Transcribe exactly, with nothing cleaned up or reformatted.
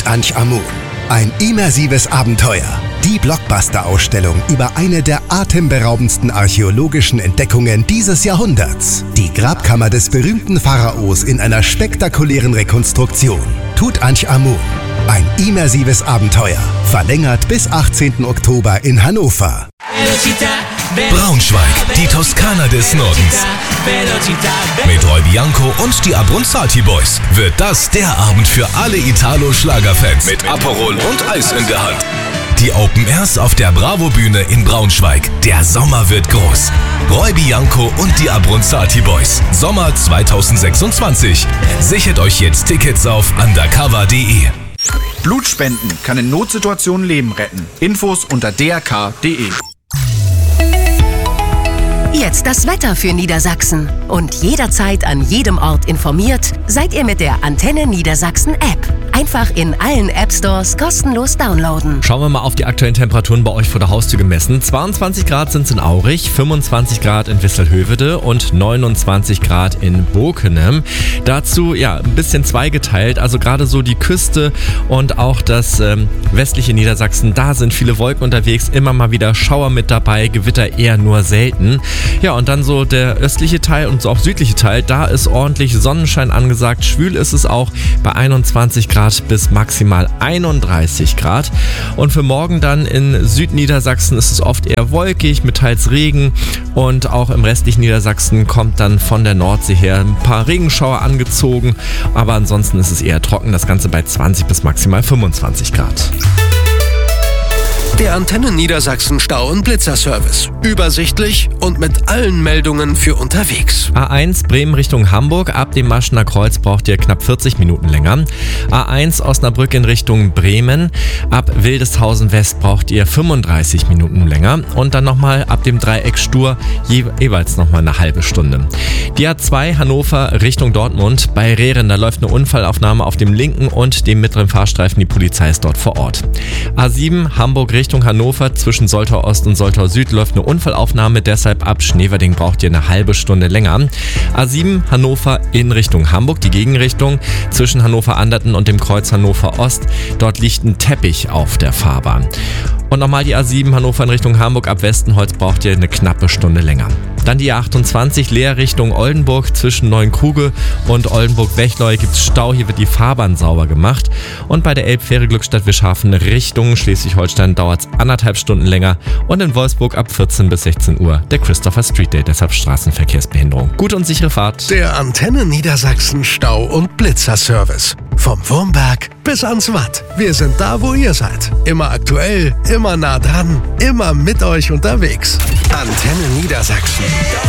Tutanchamun. Ein immersives Abenteuer. Die Blockbuster-Ausstellung über eine der atemberaubendsten archäologischen Entdeckungen dieses Jahrhunderts. Die Grabkammer des berühmten Pharaos in einer spektakulären Rekonstruktion. Tutanchamun. Ein immersives Abenteuer. Verlängert bis achtzehnten Oktober in Hannover. Braunschweig, die Toskana des Nordens. Mit Roy Bianco und die Abronzati Boys wird das der Abend für alle Italo-Schlagerfans. Mit Aperol und Eis in der Hand. Die Open Airs auf der Bravo-Bühne in Braunschweig. Der Sommer wird groß. Roy Bianco und die Abronzati Boys. Sommer zweitausendsechsundzwanzig. Sichert euch jetzt Tickets auf undercover punkt de. Blutspenden kann in Notsituationen Leben retten. Infos unter d r k punkt de. Jetzt das Wetter für Niedersachsen. Und jederzeit an jedem Ort informiert, seid ihr mit der Antenne Niedersachsen App. Einfach in allen App Stores kostenlos downloaden. Schauen wir mal auf die aktuellen Temperaturen bei euch vor der Haustür gemessen. zweiundzwanzig Grad sind es in Aurich, fünfundzwanzig Grad in Wisselhövede und neunundzwanzig Grad in Bokenem. Dazu ja ein bisschen zweigeteilt, also gerade so die Küste und auch das ähm, westliche Niedersachsen, da sind viele Wolken unterwegs, immer mal wieder Schauer mit dabei, Gewitter eher nur selten. Ja, und dann so der östliche Teil und so auch südliche Teil, da ist ordentlich Sonnenschein angesagt. Schwül ist es auch bei einundzwanzig Grad bis maximal einunddreißig Grad. Und für morgen dann in Südniedersachsen ist es oft eher wolkig mit teils Regen und auch im restlichen Niedersachsen kommt dann von der Nordsee her ein paar Regenschauer angezogen, aber ansonsten ist es eher trocken, das Ganze bei zwanzig bis maximal fünfundzwanzig Grad. Der Antenne Niedersachsen Stau- und Blitzerservice. Übersichtlich und mit allen Meldungen für unterwegs. A eins Bremen Richtung Hamburg. Ab dem Maschener Kreuz braucht ihr knapp vierzig Minuten länger. A eins Osnabrück in Richtung Bremen. Ab Wildeshausen West braucht ihr fünfunddreißig Minuten länger. Und dann nochmal ab dem Dreieck Stur je, jeweils nochmal eine halbe Stunde. Die A zwei Hannover Richtung Dortmund. Bei Rehren, da läuft eine Unfallaufnahme auf dem linken und dem mittleren Fahrstreifen. Die Polizei ist dort vor Ort. A sieben Hamburg Richtung Richtung Hannover, zwischen Soltau Ost und Soltau Süd läuft eine Unfallaufnahme, deshalb ab Schneverding braucht ihr eine halbe Stunde länger. A sieben Hannover in Richtung Hamburg, die Gegenrichtung, zwischen Hannover-Anderten und dem Kreuz Hannover Ost, dort liegt ein Teppich auf der Fahrbahn. Und nochmal die A sieben Hannover in Richtung Hamburg, ab Westenholz braucht ihr eine knappe Stunde länger. Dann die A achtundzwanzig Leer Richtung Oldenburg, zwischen Neuenkruge und Oldenburg-Wechleu gibt es Stau, hier wird die Fahrbahn sauber gemacht. Und bei der Elbfähre Glückstadt Wischhafen Richtung Schleswig-Holstein dauert es anderthalb Stunden länger und in Wolfsburg ab vierzehn bis sechzehn Uhr der Christopher Street Day, deshalb Straßenverkehrsbehinderung. Gute und sichere Fahrt. Der Antenne Niedersachsen Stau- und Blitzerservice. Vom Wurmberg bis ans Watt. Wir sind da, wo ihr seid. Immer aktuell, immer nah dran, immer mit euch unterwegs. Antenne Niedersachsen.